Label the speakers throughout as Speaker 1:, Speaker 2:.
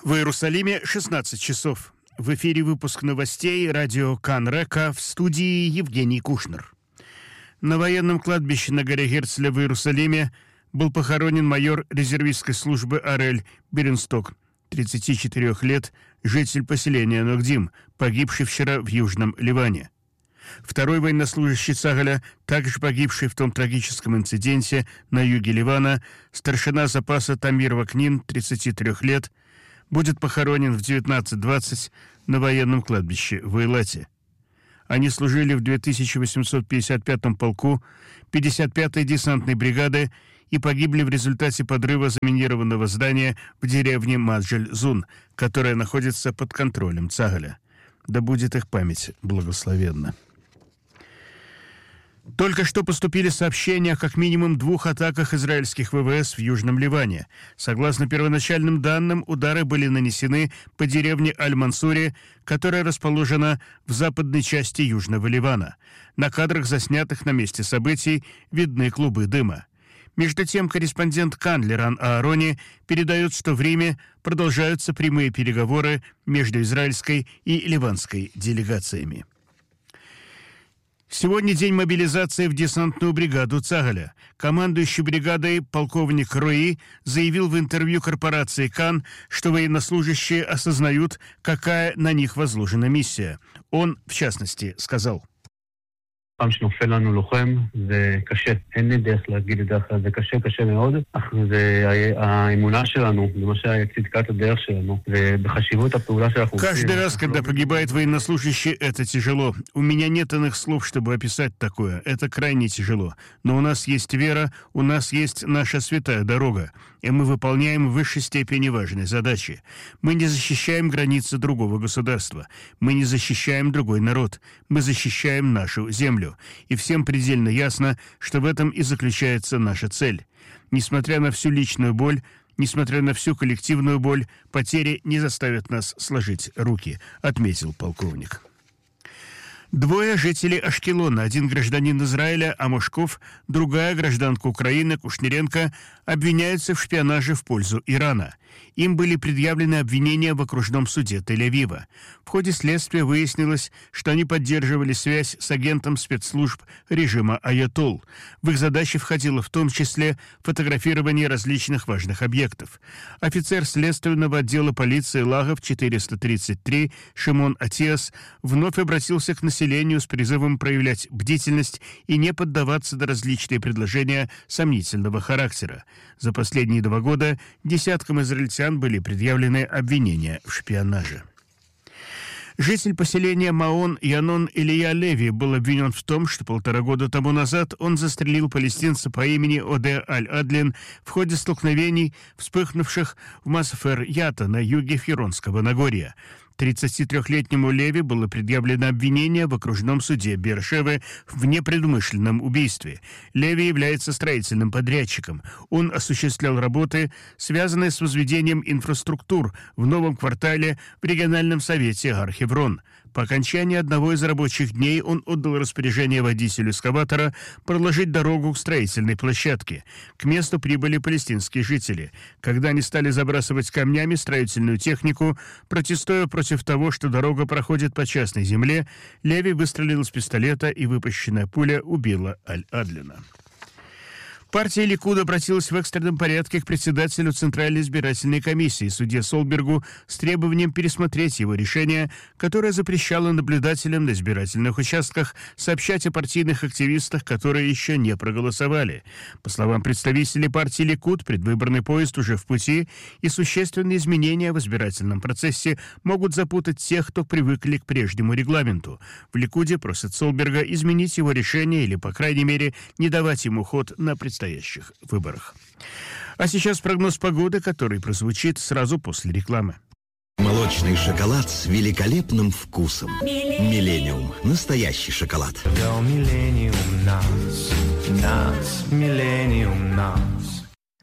Speaker 1: В Иерусалиме 16 часов. В эфире выпуск новостей радио Кан-Река, в студии Евгений Кушнер. На военном кладбище на горе Герцля в Иерусалиме был похоронен майор резервистской службы Арель Беренсток, 34 лет, житель поселения Ногдим, погибший вчера в Южном Ливане. Второй военнослужащий Цагаля, также погибший в том трагическом инциденте на юге Ливана, старшина запаса Тамир Вакнин, 33 лет, будет похоронен в 19:20 на военном кладбище в Эйлате. Они служили в 2855-м полку 55-й десантной бригады и погибли в результате подрыва заминированного здания в деревне Маджель-Зун, которая находится под контролем Цагаля. Да будет их память благословенна. Только что поступили сообщения о как минимум 2 атаках израильских ВВС в Южном Ливане. Согласно первоначальным данным, удары были нанесены по деревне Аль-Мансуре, которая расположена в западной части Южного Ливана. На кадрах, заснятых на месте событий, видны клубы дыма. Между тем, корреспондент Кан Леран Аарони передает, что в Риме продолжаются прямые переговоры между израильской и ливанской делегациями. Сегодня день мобилизации в десантную бригаду Цагаля. Командующий бригадой полковник Руи заявил в интервью корпорации Кан, что военнослужащие осознают, какая на них возложена миссия. Он, в частности, сказал:
Speaker 2: פעם שנופל לנו לוחם, זה קשה. אין לי דרך להגיד את זה אחרי, זה קשה, קשה מאוד. אך זה האמונה שלנו, זה מה שצדקת הדרך שלנו, ובחשיבות הפעולה שאנחנו עושים.
Speaker 1: Каждый раз, когда погибает военнослужащий, это тяжело. У меня нет иных слов, чтобы описать такое. Это крайне тяжело. Но у нас есть вера, у нас есть наша святая дорога. И мы выполняем в высшей степени важные задачи. Мы не защищаем границы другого государства. Мы не защищаем другой народ. Мы защищаем нашу землю. И всем предельно ясно, что в этом и заключается наша цель. Несмотря на всю личную боль, несмотря на всю коллективную боль, потери не заставят нас сложить руки, отметил полковник. 2 жителей Ашкелона, 1 гражданин Израиля Амошков, другая гражданка Украины Кушниренко, обвиняются в шпионаже в пользу Ирана. Им были предъявлены обвинения в окружном суде Тель-Авива. В ходе следствия выяснилось, что они поддерживали связь с агентом спецслужб режима Аятолл. В их задачи входило в том числе фотографирование различных важных объектов. Офицер следственного отдела полиции Лагов 433 Шимон Атиас вновь обратился к населению с призывом проявлять бдительность и не поддаваться на различные предложения сомнительного характера. За последние 2 года десяткам израильтян были предъявлены обвинения в шпионаже. Житель поселения Маон Янон Илья Леви был обвинен в том, что 1,5 года тому назад он застрелил палестинца по имени Оде Аль-Адлин в ходе столкновений, вспыхнувших в Масфер-Ята на юге Херонского Нагорья. 33-летнему Леви было предъявлено обвинение в окружном суде Беэр-Шевы в непредумышленном убийстве. Леви является строительным подрядчиком. Он осуществлял работы, связанные с возведением инфраструктур в новом квартале в региональном совете Ар-Хеврон. По окончании одного из рабочих дней он отдал распоряжение водителю эскаватора проложить дорогу к строительной площадке. К месту прибыли палестинские жители. Когда они стали забрасывать камнями строительную технику, протестуя против того, что дорога проходит по частной земле, Леви выстрелил из пистолета, и выпущенная пуля убила Аль-Адлина. Партия Ликуд обратилась в экстренном порядке к председателю Центральной избирательной комиссии, судье Солбергу, с требованием пересмотреть его решение, которое запрещало наблюдателям на избирательных участках сообщать о партийных активистах, которые еще не проголосовали. По словам представителей партии Ликуд, предвыборный поезд уже в пути, и существенные изменения в избирательном процессе могут запутать тех, кто привыкли к прежнему регламенту. В Ликуде просят Солберга изменить его решение или, по крайней мере, не давать ему ход на предстоящих выборах. А сейчас прогноз погоды, который прозвучит сразу после рекламы.
Speaker 3: Молочный шоколад с великолепным вкусом. Миллениум. Настоящий шоколад.
Speaker 4: Миллениум нас, Миллениум нас.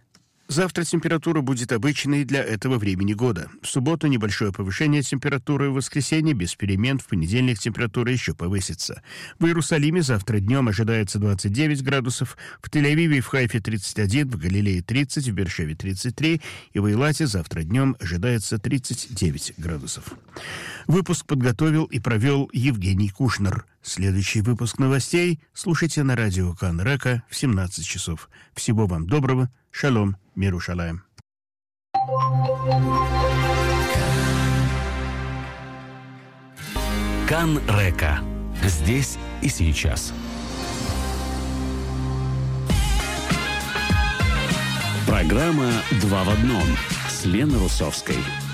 Speaker 1: Завтра температура будет обычной для этого времени года. В субботу небольшое повышение температуры, в воскресенье без перемен, в понедельник температура еще повысится. В Иерусалиме завтра днем ожидается 29 градусов, в Тель-Авиве и в Хайфе 31, в Галилее 30, в Бершеве 33 и в Эйлате завтра днем ожидается 39 градусов. Выпуск подготовил и провел Евгений Кушнер. Следующий выпуск новостей слушайте на радио Кан Река в 17 часов. Всего вам доброго. Шалом. Мир Ушалаем.
Speaker 4: Кан Река. Здесь и сейчас. Программа «Два в одном» с Леной Русовской.